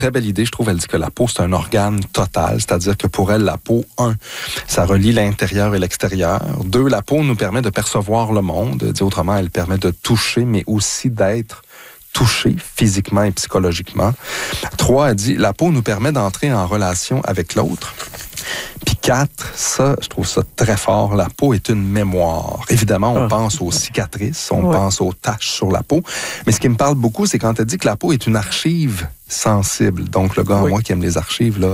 Très belle idée, je trouve. Elle dit que la peau, c'est un organe total, c'est-à-dire que pour elle, la peau, 1, ça relie l'intérieur et l'extérieur. 2, la peau nous permet de percevoir le monde. Dit autrement, elle permet de toucher, mais aussi d'être touché physiquement et psychologiquement. 3, elle dit, la peau nous permet d'entrer en relation avec l'autre. Puis 4, ça, je trouve ça très fort, la peau est une mémoire. Évidemment, on pense aux cicatrices, on pense aux taches sur la peau, mais ce qui me parle beaucoup, c'est quand elle dit que la peau est une archive sensible. Donc, le gars en moi qui aime les archives là,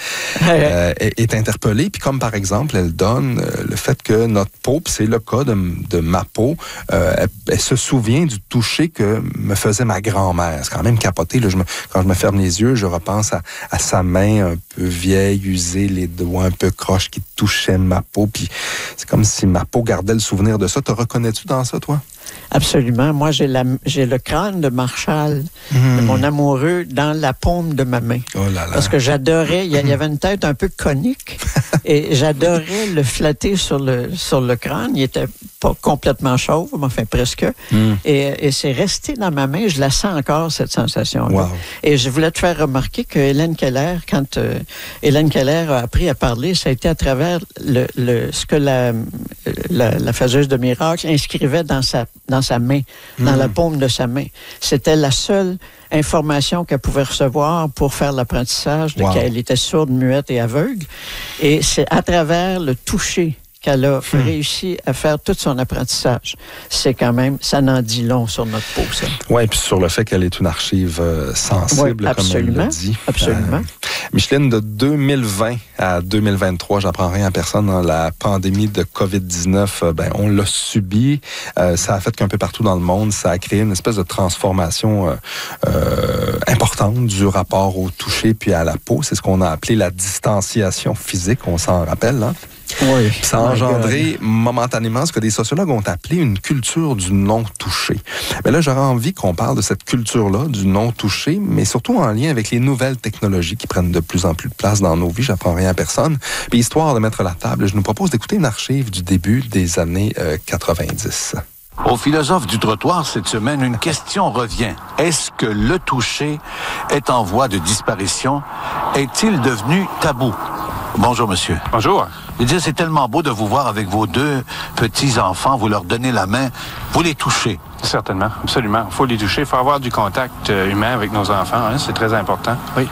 est interpellé. Puis comme par exemple, elle donne le fait que notre peau, puis c'est le cas de ma peau, elle se souvient du toucher que me faisait ma grand-mère. C'est quand même capoté. Là, quand je me ferme les yeux, je repense à sa main un peu vieille, usée, les doigts un peu croches qui touchaient ma peau. Puis c'est comme si ma peau gardait le souvenir de ça. Te reconnais-tu dans ça, toi? Absolument. Moi, j'ai le crâne de Marshall, de mon amoureux, dans la paume de ma main. Oh là là. Parce que j'adorais, il y avait une tête un peu conique, et j'adorais le flatter sur le crâne. Il était pas complètement chauve, mais enfin presque. Et c'est resté dans ma main. Je la sens encore, cette sensation-là. Wow. Et je voulais te faire remarquer que Hélène Keller, quand Hélène Keller a appris à parler, ça a été à travers ce que la faiseuse de miracles inscrivait dans sa main, dans la paume de sa main. C'était la seule information qu'elle pouvait recevoir pour faire l'apprentissage de qu'elle était sourde, muette et aveugle. Et c'est à travers le toucher qu'elle a réussi à faire tout son apprentissage. C'est quand même, ça n'en dit long sur notre peau, ça. Oui, puis sur le fait qu'elle est une archive sensible, comme elle l'a dit. Absolument. Micheline, de 2020 à 2023, j'apprends rien à personne, dans la pandémie de COVID-19, on l'a subi. Ça a fait qu'un peu partout dans le monde, ça a créé une espèce de transformation importante du rapport au toucher puis à la peau. C'est ce qu'on a appelé la distanciation physique, on s'en rappelle, hein? Oui. Ça a engendré momentanément ce que des sociologues ont appelé une culture du non-touché. Mais là, j'aurais envie qu'on parle de cette culture-là, du non-touché, mais surtout en lien avec les nouvelles technologies qui prennent de plus en plus de place dans nos vies. J'apprends rien à personne. Puis histoire de mettre la table, je nous propose d'écouter une archive du début des années 90. Au philosophe du trottoir, cette semaine, une question revient. Est-ce que le toucher est en voie de disparition? Est-il devenu tabou? Bonjour, monsieur. Bonjour. Je veux dire, c'est tellement beau de vous voir avec vos 2 petits-enfants, vous leur donnez la main, vous les touchez. Certainement, absolument. Il faut les toucher, il faut avoir du contact humain avec nos enfants, hein, c'est très important. Oui.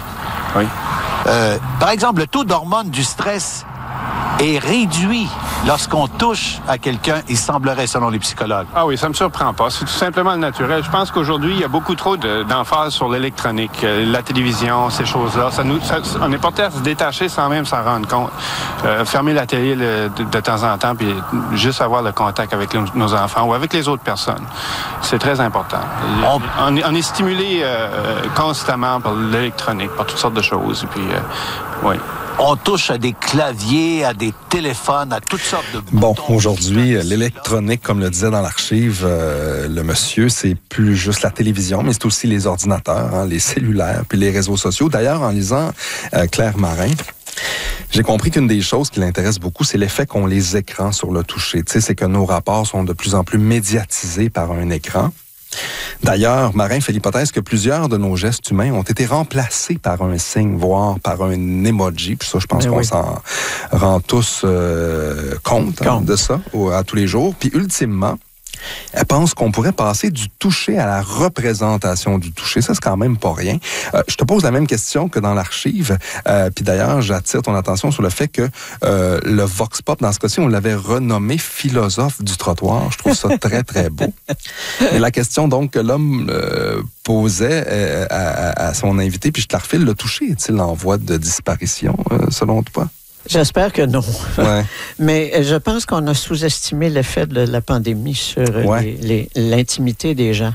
Par exemple, le taux d'hormones du stress est réduit lorsqu'on touche à quelqu'un, il semblerait, selon les psychologues. Ah oui, ça me surprend pas. C'est tout simplement le naturel. Je pense qu'aujourd'hui, il y a beaucoup trop d'emphase sur l'électronique, la télévision, ces choses-là. On est porté à se détacher sans même s'en rendre compte. Fermer la télé de temps en temps, puis juste avoir le contact avec nos enfants ou avec les autres personnes. C'est très important. On est stimulé constamment par l'électronique, par toutes sortes de choses. Et puis, oui. On touche à des claviers, à des téléphones, à toutes sortes de boutons. Bon, aujourd'hui, l'électronique, comme le disait dans l'archive, le monsieur, c'est plus juste la télévision, mais c'est aussi les ordinateurs, hein, les cellulaires, puis les réseaux sociaux. D'ailleurs, en lisant Claire Marin, j'ai compris qu'une des choses qui l'intéresse beaucoup, c'est l'effet qu'ont les écrans sur le toucher. Tu sais, c'est que nos rapports sont de plus en plus médiatisés par un écran. D'ailleurs, Marin fait l'hypothèse que plusieurs de nos gestes humains ont été remplacés par un signe, voire par un emoji. Puis ça, je pense qu'on s'en rend tous compte de ça à tous les jours. Puis ultimement, elle pense qu'on pourrait passer du toucher à la représentation du toucher. Ça, c'est quand même pas rien. Je te pose la même question que dans l'archive. Puis d'ailleurs, j'attire ton attention sur le fait que le Vox Pop, dans ce cas-ci, on l'avait renommé philosophe du trottoir. Je trouve ça très, très beau. Et la question, donc, que l'homme posait à son invité, puis je te la refile, le toucher est-il en voie de disparition, selon toi? J'espère que non. Ouais. Mais je pense qu'on a sous-estimé l'effet de la pandémie sur l'intimité des gens.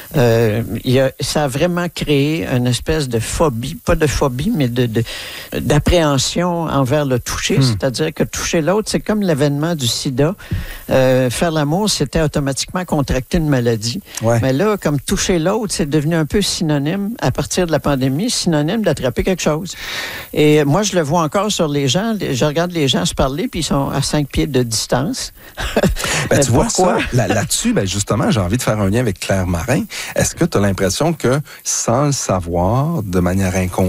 Ça a vraiment créé une espèce de phobie, pas de phobie, mais d'appréhension envers le toucher. C'est-à-dire que toucher l'autre, c'est comme l'avènement du sida. Faire l'amour, c'était automatiquement contracter une maladie. Ouais. Mais là, comme toucher l'autre, c'est devenu un peu synonyme, à partir de la pandémie, synonyme d'attraper quelque chose. Et moi, je le vois encore sur les gens. Je regarde les gens se parler, puis ils sont à 5 pieds de distance. Tu vois ça, là-dessus, justement, j'ai envie de faire un lien avec Claire Marin. Est-ce que tu as l'impression que, sans le savoir, de manière inconsciente,